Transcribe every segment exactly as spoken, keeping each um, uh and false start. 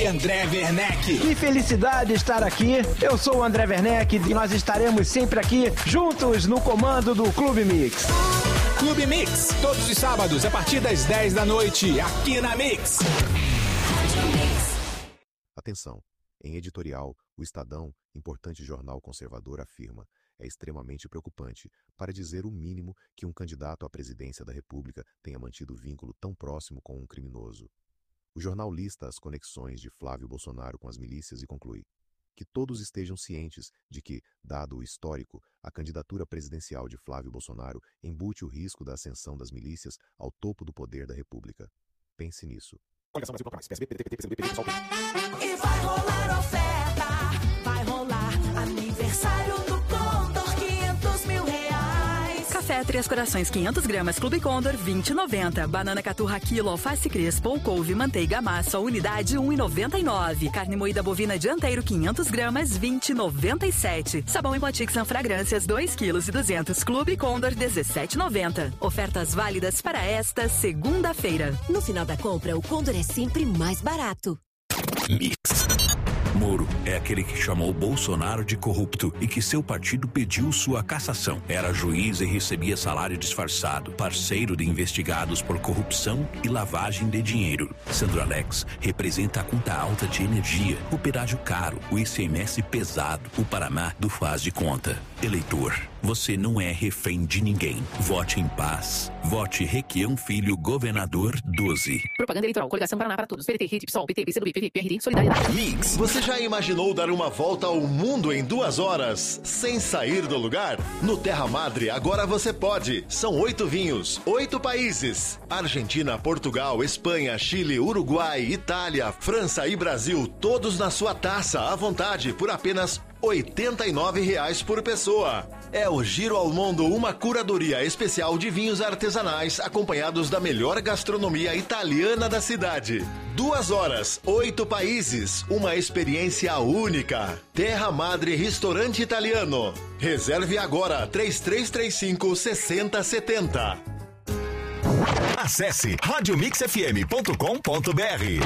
e André Werneck. Que felicidade estar aqui. Eu sou o André Werneck e nós estaremos sempre aqui juntos no comando do Clube Mix. Clube Mix, todos os sábados a partir das dez da noite, aqui na Mix. Atenção, em editorial, o Estadão, importante jornal conservador, afirma: é extremamente preocupante, para dizer o mínimo, que um candidato à presidência da República tenha mantido vínculo tão próximo com um criminoso. O jornal lista as conexões de Flávio Bolsonaro com as milícias e conclui: que todos estejam cientes de que, dado o histórico, a candidatura presidencial de Flávio Bolsonaro embute o risco da ascensão das milícias ao topo do poder da República. Pense nisso. E vai rolar oferta, vai rolar aniversário do Condor, quinhentos mil reais. Café Três Corações quinhentos gramas Clube Condor vinte e noventa. Banana caturra quilo, alface crespo ou couve manteiga massa unidade um e noventa e nove. Carne moída bovina dianteiro quinhentos gramas vinte e noventa e sete. Sabão em pó Tixan fragrâncias dois quilos e duzentos Clube Condor dezessete e noventa. Ofertas válidas para esta segunda-feira. No final da compra, o Condor é sempre mais barato. Mix. Moro é aquele que chamou Bolsonaro de corrupto e que seu partido pediu sua cassação. Era juiz e recebia salário disfarçado, parceiro de investigados por corrupção e lavagem de dinheiro. Sandro Alex representa a conta alta de energia, o pedágio caro, o I C M S pesado, o Paraná do faz de conta. Eleitor, você não é refém de ninguém. Vote em paz. Vote Requião Filho, governador doze. Propaganda eleitoral, coligação Paraná para todos. P T, H I T, PSOL, P T, PCdoB, P V, P R D, Solidariedade. Mix. Você já imaginou dar uma volta ao mundo em duas horas, sem sair do lugar? No Terra Madre, agora você pode. São oito vinhos, oito países. Argentina, Portugal, Espanha, Chile, Uruguai, Itália, França e Brasil, todos na sua taça, à vontade, por apenas oitenta e nove reais por pessoa. É o Giro ao Mundo, uma curadoria especial de vinhos artesanais acompanhados da melhor gastronomia italiana da cidade. Duas horas, oito países, uma experiência única. Terra Madre Restaurante Italiano. Reserve agora, três três três cinco, seis zero sete zero. Acesse rádio mix f m ponto com ponto b r.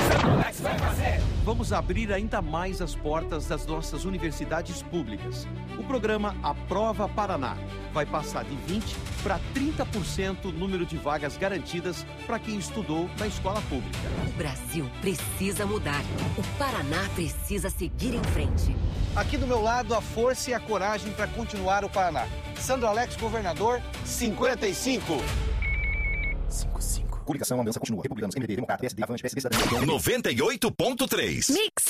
Vamos abrir ainda mais as portas das nossas universidades públicas. O programa Aprova Paraná vai passar de vinte para trinta por cento o número de vagas garantidas para quem estudou na escola pública. O Brasil precisa mudar. O Paraná precisa seguir em frente. Aqui do meu lado, a força e a coragem para continuar o Paraná. Sandro Alex, governador, cinquenta e cinco. cinquenta e cinco. Coligação, a mudança continua. Republicanos, M D B, Democrata, P S D, Avante, P S B, Cidadania. noventa e oito ponto três. Mix.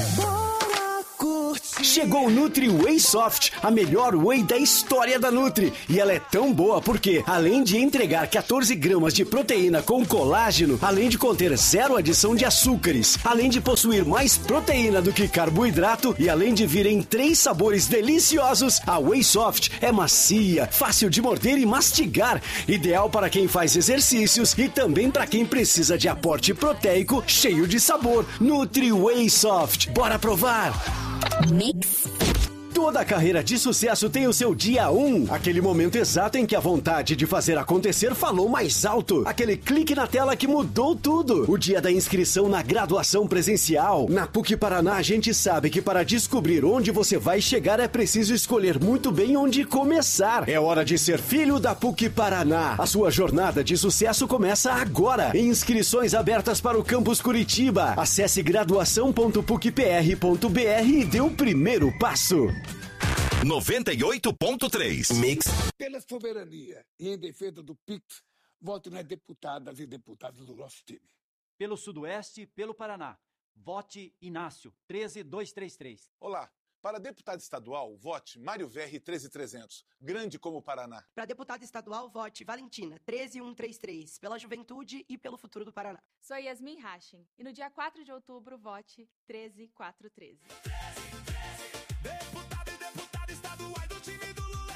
Chegou o Nutri Whey Soft, a melhor whey da história da Nutri. E ela é tão boa porque, além de entregar quatorze gramas de proteína com colágeno, além de conter zero adição de açúcares, além de possuir mais proteína do que carboidrato e além de vir em três sabores deliciosos, a Whey Soft é macia, fácil de morder e mastigar, ideal para quem faz exercícios e também para quem precisa de aporte proteico cheio de sabor. Nutri Whey Soft, bora provar! Mix. Toda carreira de sucesso tem o seu dia um, aquele momento exato em que a vontade de fazer acontecer falou mais alto, aquele clique na tela que mudou tudo, o dia da inscrição na graduação presencial. Na PUC Paraná a gente sabe que para descobrir onde você vai chegar é preciso escolher muito bem onde começar. É hora de ser filho da PUC Paraná. A sua jornada de sucesso começa agora. Inscrições abertas para o Campus Curitiba. Acesse graduação ponto puc p r ponto b r e dê o primeiro passo. noventa e oito ponto três. Mix. Pela soberania e em defesa do P I X, vote nas deputadas e deputados do nosso time. Pelo Sudoeste, pelo Paraná. Vote Inácio, treze mil duzentos e trinta e três. Olá. Para deputado estadual, vote Mário Verri, treze mil e trezentos. Grande como o Paraná. Para deputado estadual, vote Valentina, treze mil cento e trinta e três. Pela juventude e pelo futuro do Paraná. Sou Yasmin Hashim. E no dia quatro de outubro, vote treze mil quatrocentos e treze.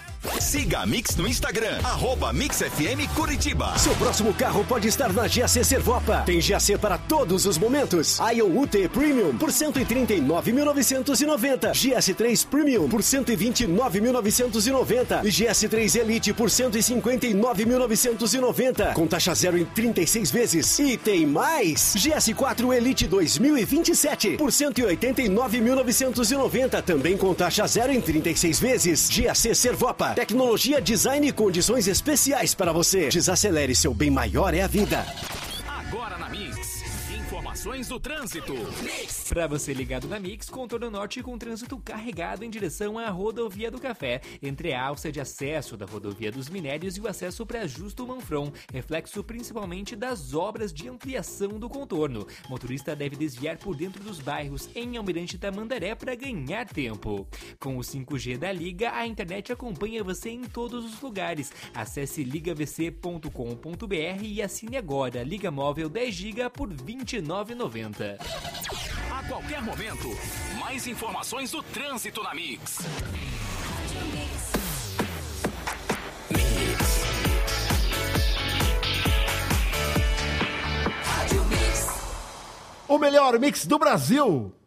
Siga a Mix no Instagram, arroba Mix F M Curitiba. Seu próximo carro pode estar na G A C Servopa. Tem G A C para todos os momentos. Ion U T Premium por cento e trinta e nove mil novecentos e noventa. G S três Premium por cento e vinte e nove mil novecentos e noventa. E G S três Elite por cento e cinquenta e nove mil novecentos e noventa. Com taxa zero em trinta e seis vezes. E tem mais! G S quatro Elite dois mil e vinte e sete por cento e oitenta e nove mil novecentos e noventa. Também com taxa zero em trinta e seis vezes. G A C Servopa. Tecnologia, design e condições especiais para você. Desacelere, seu bem maior é a vida. Agora na Mix, informações do trânsito. Mix. Para você ligado na Mix, contorno norte com trânsito carregado em direção à Rodovia do Café, entre a alça de acesso da Rodovia dos Minérios e o acesso para Justo Manfron, reflexo principalmente das obras de ampliação do contorno. Motorista deve desviar por dentro dos bairros em Almirante Tamandaré para ganhar tempo. Com o cinco G da Liga, a internet acompanha você em todos os lugares. Acesse liga v c ponto com ponto b r e assine agora Liga Móvel dez gigas por vinte e nove reais e noventa centavos. A qualquer momento, mais informações do trânsito na Mix. O melhor mix do Brasil.